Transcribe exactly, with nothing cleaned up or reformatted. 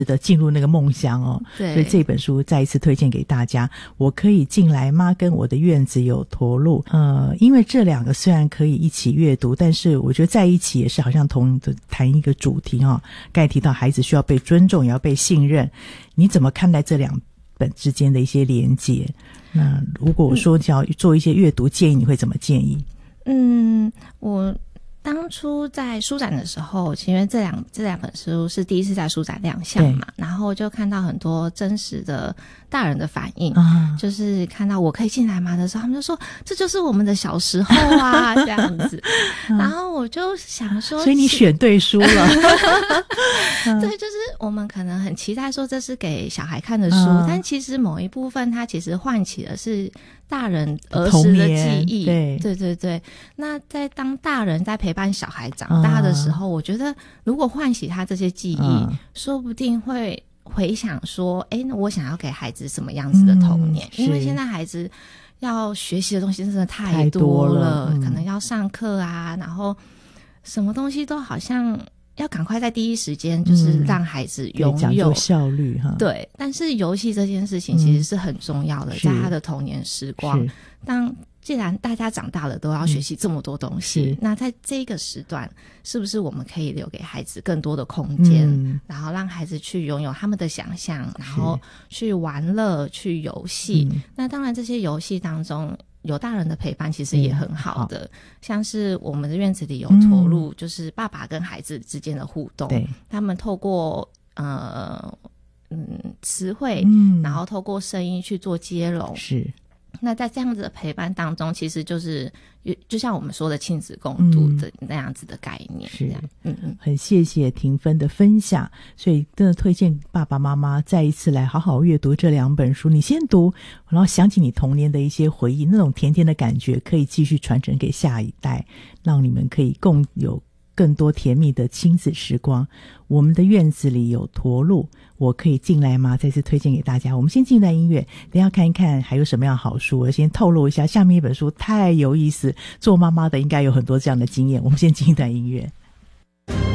的进入那个梦乡哦。 对， 所以这本书再一次推荐给大家。我可以进来吗？跟我的院子有驼鹿。呃，因为这两个虽然可以一起阅读，但是我觉得在一起也是好像同谈一个主题哦。刚才提到孩子需要被尊重，也要被信任，你怎么看待这两本之间的一些连结？那如果我说想要做一些阅读建议，你会怎么建议？ 嗯，我当初在书展的时候，因为这两这两本书是第一次在书展亮相嘛，然后就看到很多真实的大人的反应，啊、就是看到我可以进来吗的时候，他们就说这就是我们的小时候啊，这样子。然后我就想说， 所以你选对书了。 对，就是我们可能很期待说这是给小孩看的书，嗯、但其实某一部分它其实唤起的是大人儿时的记忆。对对对对。那在当大人在陪伴小孩长大的时候，嗯、我觉得如果唤起他这些记忆，嗯、说不定会回想说，哎，那我想要给孩子什么样子的童年？嗯、因为现在孩子要学习的东西真的太多了， 太多了嗯、 可能要上课啊，然后什么东西都好像要赶快在第一时间就是让孩子拥有、嗯、 讲究效率哈。 对，但是游戏这件事情其实是很重要的，嗯、在他的童年时光。当既然大家长大了都要学习这么多东西，嗯、那在这个时段是不是我们可以留给孩子更多的空间，嗯、然后让孩子去拥有他们的想象，然后去玩乐去游戏，嗯、那当然这些游戏当中有大人的陪伴其实也很好的，嗯、好像是我们的院子里有驼鹿，嗯、就是爸爸跟孩子之间的互动，他们透过呃嗯词汇，嗯、然后透过声音去做接龙，是。那在这样子的陪伴当中，其实就是就像我们说的亲子共读的那样子的概念，是，嗯嗯， 很谢谢庭芬的分享，所以真的推荐爸爸妈妈再一次来好好阅读这两本书。你先读，然后想起你童年的一些回忆，那种甜甜的感觉可以继续传承给下一代，让你们可以共有更多甜蜜的亲子时光。我们的院子里有驼鹿，我可以进来吗？再次推荐给大家。我们先进段音乐，等一下看一看还有什么样好书。我先透露一下，下面一本书太有意思，做妈妈的应该有很多这样的经验。我们先进一段音乐。